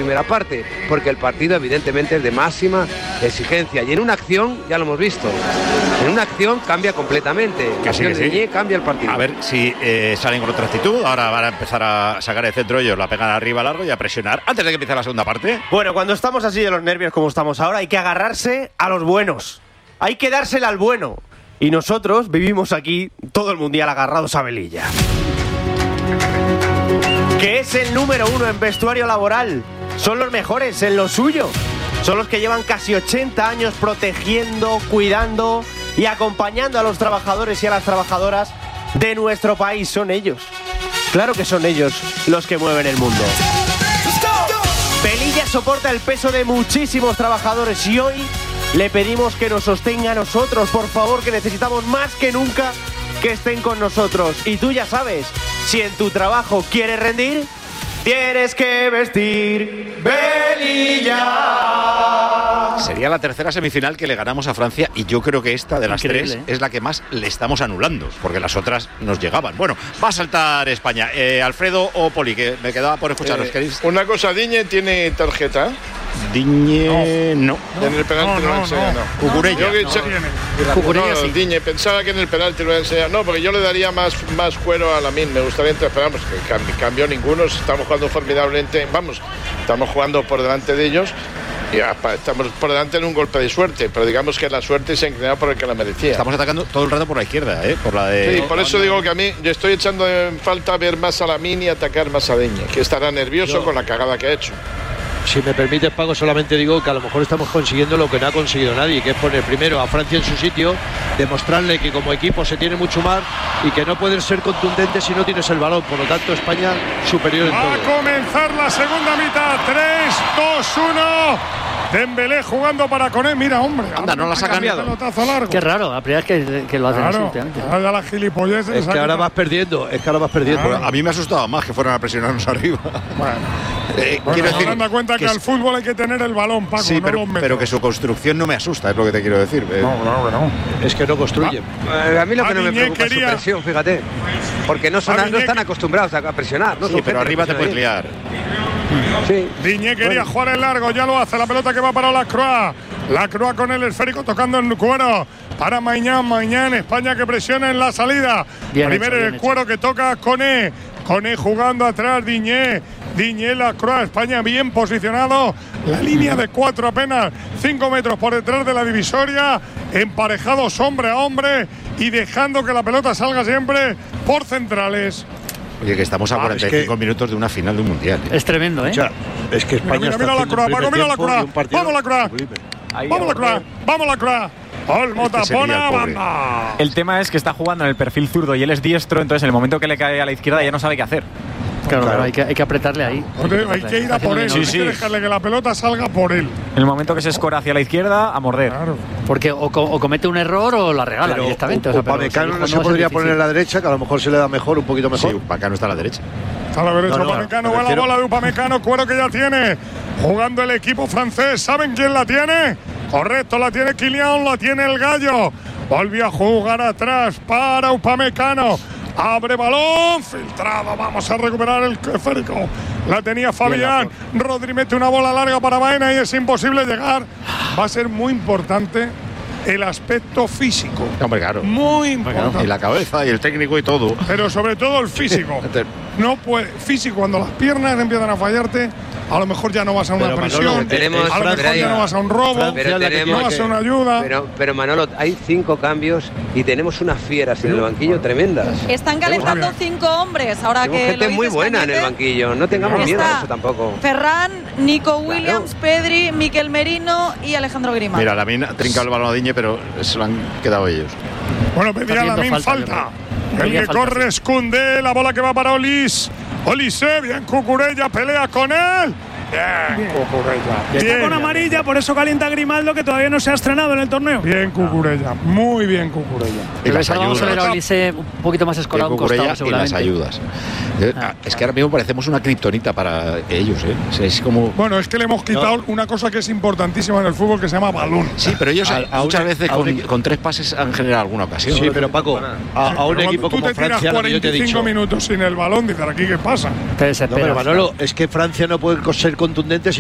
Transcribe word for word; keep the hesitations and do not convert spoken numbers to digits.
primera parte, porque el partido evidentemente es de máxima exigencia, y en una acción, ya lo hemos visto, en una acción cambia completamente, Que sí, que sí. de cambia el partido. A ver si eh, salen con otra actitud. Ahora van a empezar a sacar el centro ellos, la pegan arriba largo y a presionar antes de que empiece la segunda parte. Bueno, cuando estamos así de los nervios como estamos ahora, hay que agarrarse a los buenos. Hay que dársela al bueno. Y nosotros vivimos aquí todo el mundial agarrados a Velilla, que es el número uno en vestuario laboral. Son los mejores en lo suyo. Son los que llevan casi ochenta años protegiendo, cuidando y acompañando a los trabajadores y a las trabajadoras de nuestro país. Son ellos. Claro que son ellos los que mueven el mundo. Velilla soporta el peso de muchísimos trabajadores y hoy le pedimos que nos sostenga a nosotros, por favor, que necesitamos más que nunca que estén con nosotros. Y tú ya sabes, si en tu trabajo quieres rendir, tienes que vestir Velilla. Sería la tercera semifinal que le ganamos a Francia y yo creo que esta de las Increíble, tres ¿eh? es la que más le estamos anulando, porque las otras nos llegaban. Bueno, va a saltar España. Eh, Alfredo o Poli, que me quedaba por escucharos. Eh, ¿Queréis? una cosa, Diñe tiene tarjeta. Diñe, no. no. En el penalti no, no, no, enseña, no. Cucurella. Yo que No, se- no. Cucurella no, sí. Diñe, pensaba que en el penalti lo iba a enseñar. No, porque yo le daría más, más cuero a Lamine. Me gustaría entrar, pero vamos, que cambió, cambió ninguno. Estamos jugando formidablemente. Vamos, estamos jugando por delante de ellos. Y apa, estamos por delante en un golpe de suerte, pero digamos que la suerte se ha inclinado por el que la merecía. Estamos atacando todo el rato por la izquierda, ¿eh? Por la de... Sí, por eso digo que a mí yo estoy echando en falta ver más a Lamine y atacar más a Diñe, que estará nervioso Yo- con la cagada que ha hecho. Si me permites, Paco, solamente digo que a lo mejor estamos consiguiendo lo que no ha conseguido nadie, que es poner primero a Francia en su sitio, demostrarle que como equipo se tiene mucho más y que no pueden ser contundentes si no tienes el balón. Por lo tanto, España superior en Va a todo. comenzar la segunda mitad. tres, dos, uno. Dembélé jugando para Koné. Mira, hombre. Anda, no las ha cambiado. Pelotazo largo. Qué raro, la primera vez que, que lo hacen así Claro, últimamente. ahora ya la gilipollez se Es les ha que ahora quitado. vas perdiendo, es que ahora vas perdiendo. Claro. A mí me asustaba más que fueran a presionarnos arriba. Bueno, Eh, bueno, quiero decir ahora anda cuenta que, que al es- fútbol hay que tener el balón, Paco, sí, no pero, los metros. pero que su construcción no me asusta, es lo que te quiero decir. Eh, No, no, que no. Es que no construyen. Eh, a mí lo que A no me Diñé preocupa es su quería- presión, fíjate, porque no, son, A no Diñé están que- acostumbrados a a presionar. No sí, son pero gente arriba que te puedes presiona liar. bien. Sí. Diñé quería jugar en largo, ya lo hace. La pelota que va para Lacroix. Lacroix con el esférico tocando en cuero. Para Mañán, Mañán, España que presiona en la salida. Bien Primero hecho, bien el cuero que toca Koné. Koné jugando atrás, Diñé. Diñé, Lacroix, España bien posicionado. La línea de cuatro apenas, cinco metros por detrás de la divisoria. Emparejados hombre a hombre y dejando que la pelota salga siempre por centrales. Oye, que estamos a Ah, cuarenta y cinco es que- minutos de una final de un mundial. ¿eh? Es tremendo, ¿eh? O sea, es que España Mira, está mira la haciendo Croa, un Paco, primer mira la tiempo Croa. y un partido Vamos la Croa. sublime. Vamos la Croa, vamos la Croa. Olmo Este sería tapona, el pobre. banda. El tema es que está jugando en el perfil zurdo y él es diestro, entonces en el momento que le cae a la izquierda ya no sabe qué hacer. Claro, claro, hay que, hay que apretarle ahí. Joder, hay que ir a por él, Está hay haciendo que dejarle que la pelota salga por él. En el momento que se escora hacia la izquierda, a morder. Claro. Porque o, co- o comete un error o la regala Pero directamente. O sea, pero Upamecano su no hijo se es podría difícil. poner en la derecha, que a lo mejor se le da mejor, un poquito mejor. Sí, Upamecano está a la derecha. Está a la derecha No, no, Upamecano, me buena refiero- bola de Upamecano, cuero que ya tiene. Jugando el equipo francés, ¿saben quién la tiene? Correcto, la tiene Kylian, la tiene el Gallo. Volvió a jugar atrás para Upamecano. Abre balón, filtrado, vamos a recuperar el esférico. La tenía Fabián. Rodri mete una bola larga para Baena y es imposible llegar. Va a ser muy importante el aspecto físico. Hombre, claro. Muy importante. Y la cabeza y el técnico y todo. Pero sobre todo el físico. No puede, físico, cuando las piernas empiezan a fallarte, a lo mejor ya no vas a una Pero, Manolo, presión, tenemos- a lo mejor pero hay- ya no vas a un robo, Francia Pero es la que tenemos no vas a una que- ayuda. Pero, pero Manolo, hay cinco cambios y tenemos unas fieras en el banquillo tremendas. Están calentando cinco hombres. Ahora Tenemos que gente lo muy dices, buena en el Cañete. banquillo. No tengamos miedo a Está eso tampoco. Ferran, Nico Williams, Pedri, Miquel Merino y Alejandro Grimal. Mira, la mina ha trincado el balón a Diñe, pero se lo han quedado ellos. Bueno, pedía Está la haciendo min falta, falta. yo creo. El Pedía que falta, corre es Koundé, la bola que va para Olis. Olise, bien Cucurella, pelea con él. Bien, Cucurella. Está Bien, con amarilla, por eso calienta Grimaldo, que todavía no se ha estrenado en el torneo. bien Cucurella, muy bien Cucurella. Y Pero las eso vamos a ver a ayudas. Olise un poquito más Que escorado, un Cucurella costado y las seguramente. ayudas. Eh, Ah. Es que ahora mismo parecemos una kriptonita para ellos, ¿eh? O sea, es como... Bueno, es que le hemos quitado una cosa que es importantísima en el fútbol que se llama balón. Sí, pero ellos A- a muchas un- veces a un con, equi- con tres pases han generado alguna ocasión. Sí, pero Paco, a, a un Pero cuando equipo tú como te tiras Francia, lo que yo te he cuarenta y cinco dicho. minutos sin el balón, dices, ¿aquí qué pasa? Te No, desesperas. pero Manolo, es que Francia no puede ser contundente